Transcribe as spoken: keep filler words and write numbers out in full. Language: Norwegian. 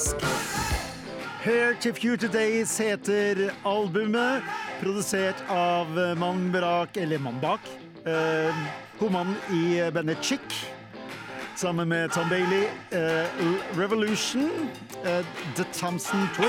Here to Future Days heter albumet, produsert av mannen bak, eller mannen bak, uh, homannen i bandet Chick, sammen med Tom Bailey, uh, Revolution, uh, The Thompson Twins.